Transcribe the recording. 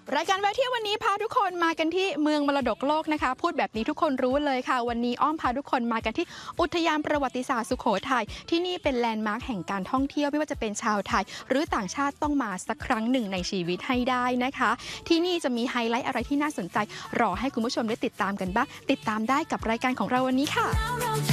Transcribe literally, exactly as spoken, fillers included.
รายการแวะเที่ยววันนี้พาทุกคนมากันที่เมืองมรดกโลกนะคะพูดแบบนี้ทุกคนรู้เลยค่ะวันนี้อ้อมพาทุกคนมากันที่อุทยานประวัติศาสตร์สุโขทัยที่นี่เป็นแลนด์มาร์คแห่งการท่องเที่ยวไม่ว่าจะเป็นชาวไทยหรือต่างชาติต้องมาสักครั้งหนึ่งในชีวิตให้ได้นะคะที่นี่จะมีไฮไลท์อะไรที่น่าสนใจรอให้คุณผู้ชมได้ติดตามกันบ้างติดตามได้กับรายการของเราวันนี้ค่ะ